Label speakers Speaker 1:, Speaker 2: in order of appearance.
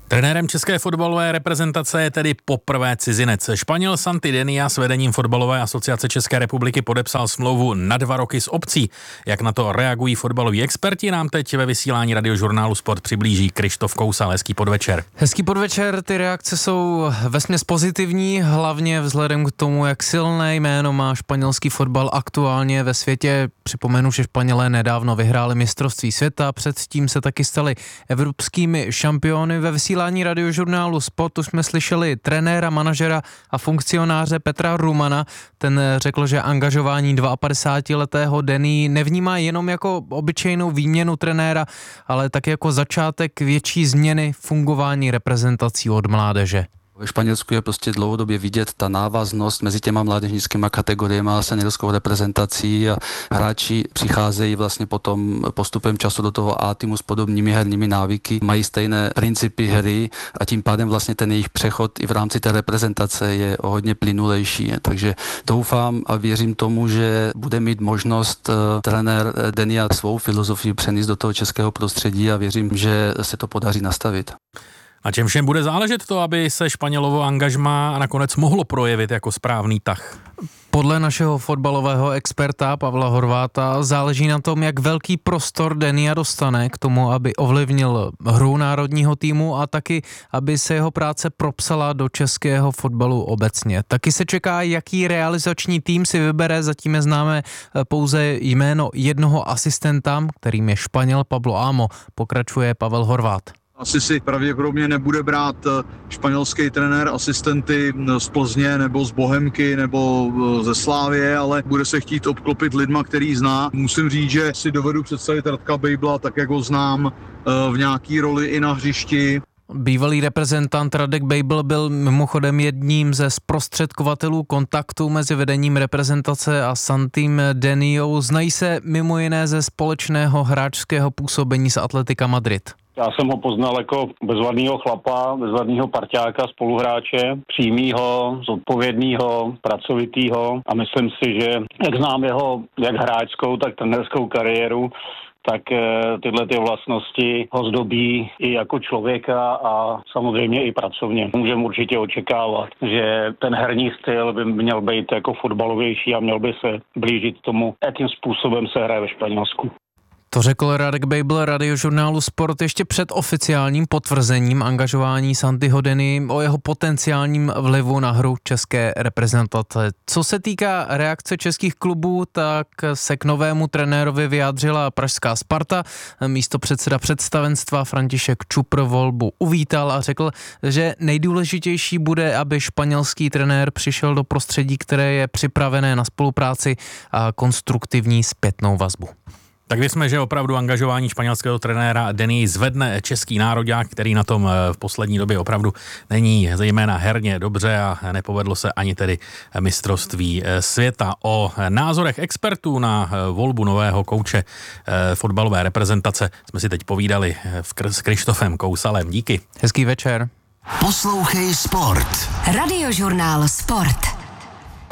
Speaker 1: Trenérem české fotbalové reprezentace je tedy poprvé cizinec. Španěl Santi Denia s vedením Fotbalové asociace České republiky podepsal smlouvu na 2 roky s opcí. Jak na to reagují fotbaloví experti, nám teď ve vysílání Radiožurnálu Sport přiblíží Krištof Kousal. Hezký podvečer.
Speaker 2: Hezký podvečer, ty reakce jsou vesměs pozitivní, hlavně vzhledem k tomu, jak silné jméno má španělský fotbal aktuálně ve světě. Připomenu, že Španělé nedávno vyhráli mistrovství světa, předtím se taky stali evropskými šampiony. Ve vysílání Radiožurnálu Sport už jsme slyšeli trenéra, manažera a funkcionáře Petra Rumana. Ten řekl, že angažování 52letého Deni nevnímá jenom jako obyčejnou výměnu trenéra, ale také jako začátek větší změny fungování reprezentací od mládeže.
Speaker 3: Ve Španělsku je prostě dlouhodobě vidět ta návaznost mezi těma mládežnickými kategoriemi a seniorskou reprezentací a hráči přicházejí vlastně potom postupem času do toho A-týmu s podobnými herními návyky, mají stejné principy hry a tím pádem vlastně ten jejich přechod i v rámci té reprezentace je o hodně plynulejší. Takže doufám a věřím tomu, že bude mít možnost trenér Denia svou filozofii přenést do toho českého prostředí a věřím, že se to podaří nastavit.
Speaker 1: Na čem všem bude záležet to, aby se Španělovo angažmá nakonec mohlo projevit jako správný tah?
Speaker 2: Podle našeho fotbalového experta Pavla Horváta záleží na tom, jak velký prostor Denia dostane k tomu, aby ovlivnil hru národního týmu a taky, aby se jeho práce propsala do českého fotbalu obecně. Taky se čeká, jaký realizační tým si vybere, zatím je známe pouze jméno jednoho asistenta, kterým je Španěl Pablo Amo, pokračuje Pavel Horvát.
Speaker 4: Asi si pravděpodobně nebude brát španělský trenér asistenty z Plzně nebo z Bohemky nebo ze Slávie, ale bude se chtít obklopit lidma, který zná. Musím říct, že si dovedu představit Radka Bejbla, tak jak ho znám, v nějaký roli i na hřišti.
Speaker 2: Bývalý reprezentant Radek Bejbl byl mimochodem jedním ze zprostředkovatelů kontaktu mezi vedením reprezentace a Santim Deniou. Znají se mimo jiné ze společného hráčského působení s Atletica Madrid.
Speaker 5: Já jsem ho poznal jako bezvadného chlapa, bezvadného parťáka, spoluhráče, přímýho, zodpovědného, pracovitýho a myslím si, že jak znám jeho jak hráčskou, tak trenérskou kariéru, tak tyhle ty vlastnosti ho zdobí i jako člověka a samozřejmě i pracovně. Můžeme určitě očekávat, že ten herní styl by měl být jako fotbalovější a měl by se blížit tomu, jakým způsobem se hraje ve Španělsku.
Speaker 2: To řekl Radek Bejbl Radiožurnálu Sport ještě před oficiálním potvrzením angažování Santiho Deny o jeho potenciálním vlivu na hru české reprezentace. Co se týká reakce českých klubů, tak se k novému trenérovi vyjádřila pražská Sparta. Místopředseda představenstva František Čupr volbu uvítal a řekl, že nejdůležitější bude, aby španělský trenér přišel do prostředí, které je připravené na spolupráci a konstruktivní zpětnou vazbu.
Speaker 1: Tak jsme, že opravdu angažování španělského trenéra Deni zvedne český nároďák, který na tom v poslední době opravdu není zejména herně dobře a nepovedlo se ani tedy mistrovství světa. O názorech expertů na volbu nového kouče fotbalové reprezentace jsme si teď povídali s Krištofem Kousalem. Díky.
Speaker 2: Hezký večer.
Speaker 6: Poslouchej Sport.
Speaker 7: Radiožurnál Sport.